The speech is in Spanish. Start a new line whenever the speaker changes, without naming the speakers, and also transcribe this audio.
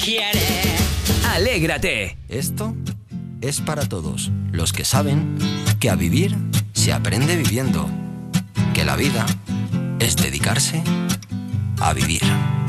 quiere.
Alégrate.
Esto es para todos los que saben que a vivir se aprende viviendo, que la vida es dedicarse a vivir.